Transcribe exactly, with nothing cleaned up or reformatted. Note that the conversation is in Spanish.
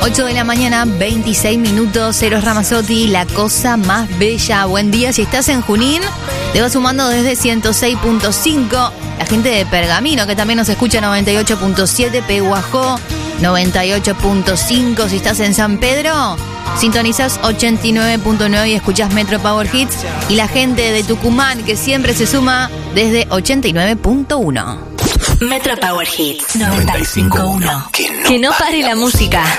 ocho de la mañana, veintiséis minutos, Eros Ramazzotti, la cosa más bella. Buen día, si estás en Junín, te vas sumando desde ciento seis punto cinco. La gente de Pergamino, que también nos escucha, noventa y ocho punto siete, Pehuajó, noventa y ocho punto cinco. Si estás en San Pedro, sintonizas ochenta y nueve punto nueve y escuchas Metro Power Hits. Y la gente de Tucumán, que siempre se suma desde ochenta y nueve punto uno. Metro Power Hits noventa y cinco punto uno. Que no pare la música.